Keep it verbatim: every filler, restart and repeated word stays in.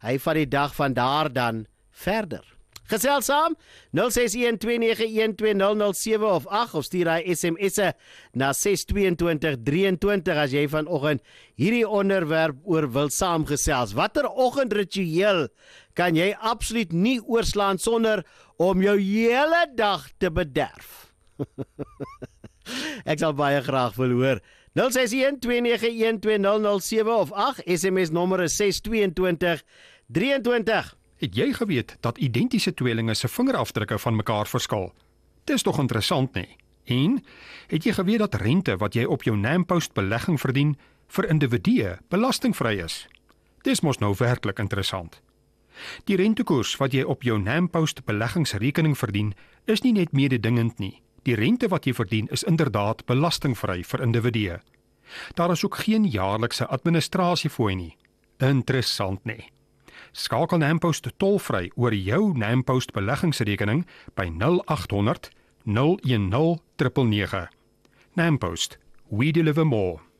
hy vat die dag van daar dan verder. Gesels saam, nul ses een twee nege een twee nul nul sewe of agt of stuur hy S M S'e na ses twee twee drie twee as jy vanoggend hierdie onderwerp oor wil saamgesels. Watter oggendritueel kan jy absoluut nie oorslaan sonder om jou hele dag te bederf? Ek sal baie graag wil hoor. nul ses een twee nege een twee nul nul sewe of agt, S M S nommer is ses twee twee drie twee. Het jy geweet dat identiese tweelinge se vingerafdrukke van mekaar verskil? Dis tog interessant, nie? En het jy geweet dat rente wat jy op jou Nampost belegging verdien vir individue belastingvry is? Dis mos nou werklik interessant. Die rentekoers wat jy op jou Nampost beleggingsrekening verdien, is nie net mededingend nie. Die rente wat jy verdien is inderdaad belastingvry vir individue. Daar is ook geen jaarlikse administrasiefooi nie. Interessant, nie? Skakel Nampost tolvry oor jou Nampost beleggingsrekening by nul agt honderd nul een nul nege nege nege. Nampost, we deliver more.